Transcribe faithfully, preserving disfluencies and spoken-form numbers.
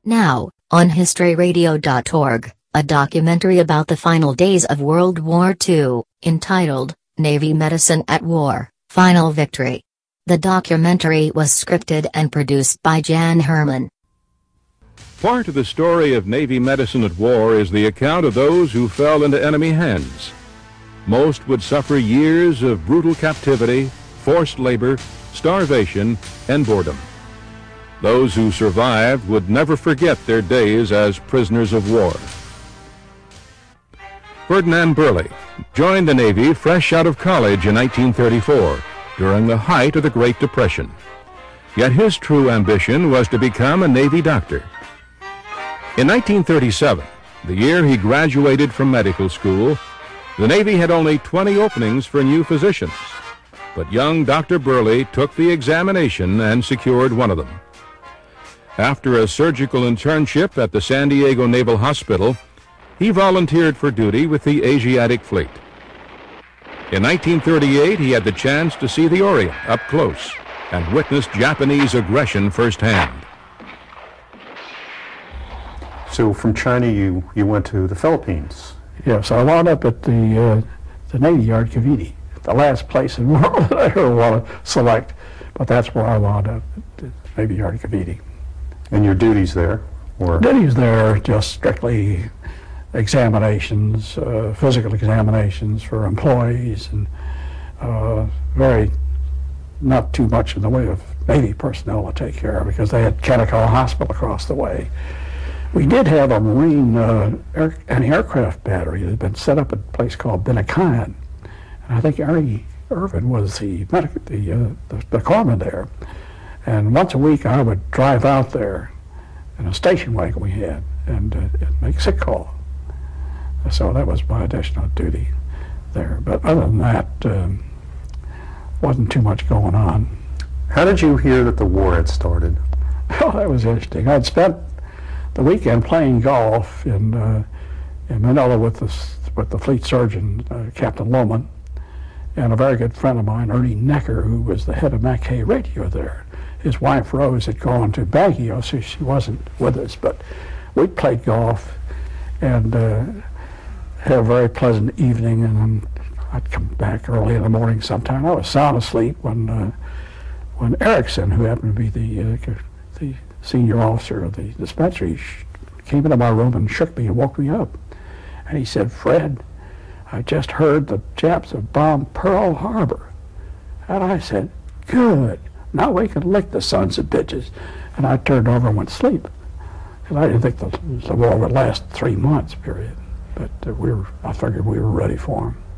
Now, on history radio dot org, a documentary about the final days of World War Two, entitled, Navy Medicine at War, Final Victory. The documentary was scripted and produced by Jan Herman. Part of the story of Navy medicine at war is the account of those who fell into enemy hands. Most would suffer years of brutal captivity, forced labor, starvation, and boredom. Those who survived would never forget their days as prisoners of war. Ferdinand Burley joined the Navy fresh out of college in nineteen thirty-four, during the height of the Great Depression. Yet his true ambition was to become a Navy doctor. In nineteen thirty-seven, the year he graduated from medical school, the Navy had only twenty openings for new physicians. But young Doctor Burley took the examination and secured one of them. After a surgical internship at the San Diego Naval Hospital, he volunteered for duty with the Asiatic Fleet. In nineteen thirty-eight, he had the chance to see the Orient up close and witnessed Japanese aggression firsthand. So from China, you, you went to the Philippines. Yes, I wound up at the, uh, the Navy Yard, Cavite, the last place in the world that I ever want to select, but that's where I wound up, at the Navy Yard, Cavite. And your duties there were? Duties there, just strictly examinations, uh, physical examinations for employees, and uh, very, not too much in the way of Navy personnel to take care of, because they had Kennecott Hospital across the way. We did have a Marine uh, air, anti-aircraft battery that had been set up at a place called Benakayan. And I think Arnie Irvin was the, medic, the, uh, the, the corpsman there. And once a week I would drive out there in a station wagon we had and, uh, and make sick call. So that was my additional duty there. But other than that, um, wasn't too much going on. How did you hear that the war had started? Oh, that was interesting. I'd spent the weekend playing golf in uh, in Manila with the with the fleet surgeon, uh, Captain Lohman, and a very good friend of mine, Ernie Necker, who was the head of Mackay Radio there. His wife Rose had gone to Baguio, so she wasn't with us. But we played golf and uh, had a very pleasant evening. And then I'd come back early in the morning sometime. I was sound asleep when uh, when Erickson, who happened to be the uh, the senior officer of the dispensary, came into my room and shook me and woke me up. And he said, "Fred, I just heard the Japs have bombed Pearl Harbor." And I said, "Good. Now we can lick the sons of bitches." And I turned over and went to sleep. Because I didn't think the, the war would last three months, period. But uh, we were, I figured we were ready for them.